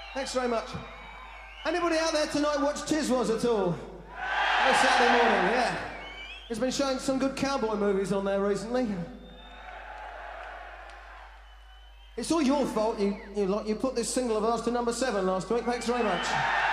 Thanks very much. Anybody out there tonight watch Tiswas at all? On Saturday morning, yeah. He's been showing some good cowboy movies on there recently. It's all your fault. You put this single of ours to number 7 last week. Thanks very much.